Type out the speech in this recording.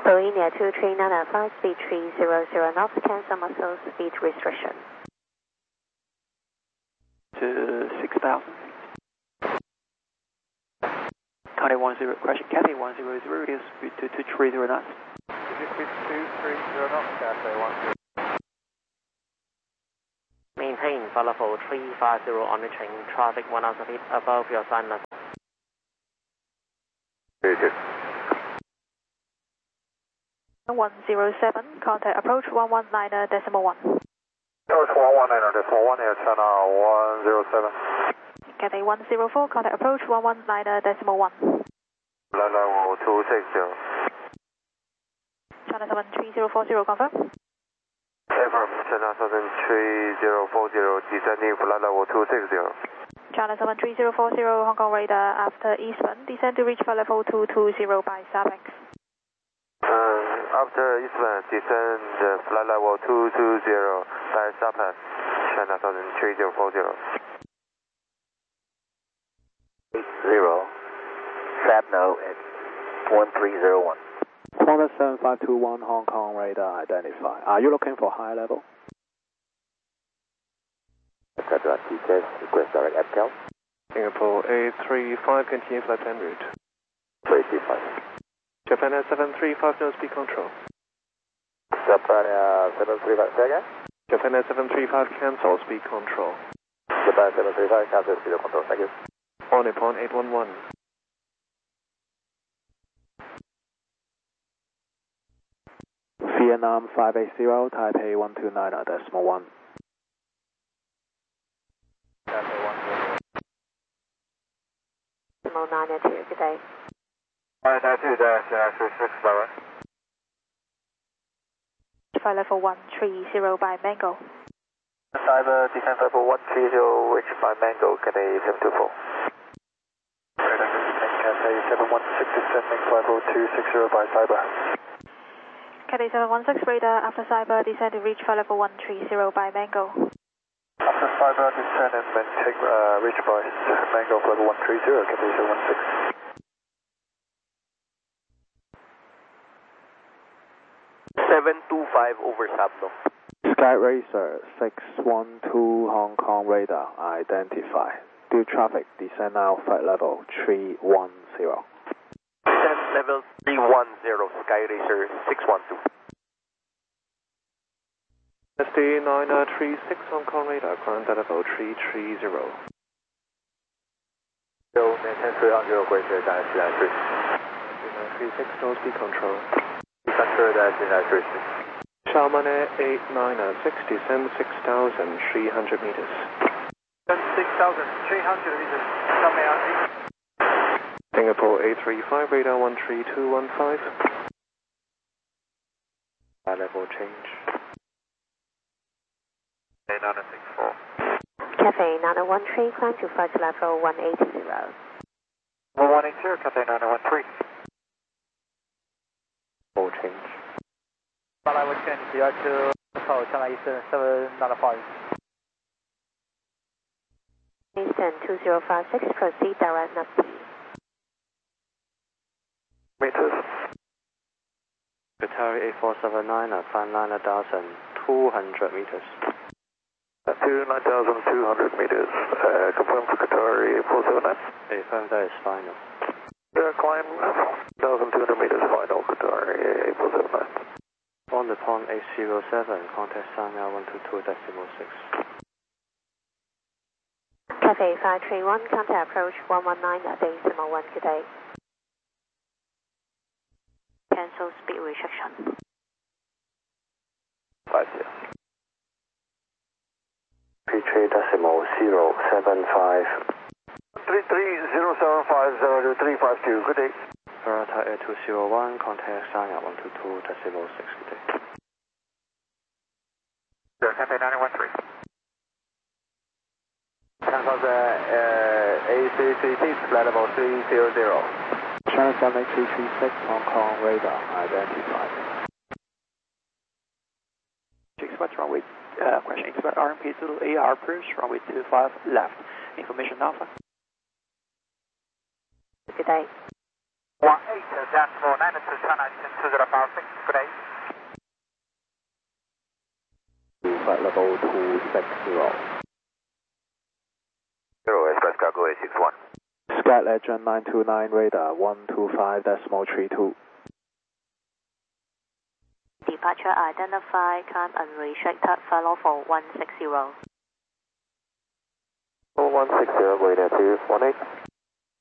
Slovenia 2395, speed 300 knots, cancel muscle speed restriction. To 6,000. Cathay 10, question, Cathay 100, radius speed to 230 knots. Speed 230 knots, Cathay 10. Maintain flight level 350 on reaching traffic 1,000 feet above your sign level. 107, contact approach 119.1. Approach 119.1, Air China 107. Cathay 104, contact approach 119.1. Level 260. China 73040, confirm. Affirm, China 73040, descending flight level 260. China 73040, Hong Kong radar after Eastbourne, descend to reach flight level 220 by SAPEX. After Eastbourne, descend flight level 220 by SAPEX, China 73040. 0, Fabno at 1301. Qantas 7521 Hong Kong radar identify. Are you looking for high level? Etc. TTS, request direct APCAL. Singapore 835, continue flight en route. 335. Japan 735, no speed control. Japan 735, say again? Japan 735, cancel speed control. Japan 735, cancel speed control, thank you. On Nippon 811. Vietnam 580, Taipei 129.1. Cathay 10. 902, good day. 992-36, bye-bye. Flight level 130 by Mango. Cyber descent level 130, reach by Mango, Cathay 724. Cathay 716, descending flight level 260 by Cyber. Cathay 716 radar after Cyber, descend to reach flight level 130 by Mango. After Cyber, descend and maintain reach by Mango flight level 130, Cathay 716. 725 over Sabno. Sky Racer 612 Hong Kong radar identify. Due traffic, descend now flight level 310. Descent level 310, Sky Racer 612. SD 936 Hong Kong radar, current level 330. So, maintain 300, request direct 393. 936, no speed control. Control direct 393. Xiaoman 896, descend 6,300 meters. 6,300 meters. Coming out. Singapore 835, radar 13215. High level change. 964. Cathay 9013, climb to flight level 180. 180, Cathay 913. Full change. Level change, DR to Hotel China Eastern 795. Eastern 2056, proceed direct Navy. Meters. Qatari 8479, climb 9,200 meters. 9,200 meters. Confirm for Qatari 8479. Affirm that is final. Climb 1,200 meters, final Qatari 8479. On the pond 807, contact Sanya 122.6. Cathay 531, contact approach 119.1, good day. Cancel speed restriction. 5 0. P3.075. 3307502, good day. Verata Air 201, contact Sanya 122.6, good day. Cathay 913. Cancel the A336, flight level 300. China 78336 Hong Kong radar identified. Expect runway, question, expect RMP to AR approach, runway 25 left. Information alpha. Good day. 18.92 China Eastern 2056, good day. Flight level 260. 0 Express Cargo A61. Scat Legend 929 radar 125.32. Departure identified, climb unrestricted, flight level 160. 160, go ahead to 18.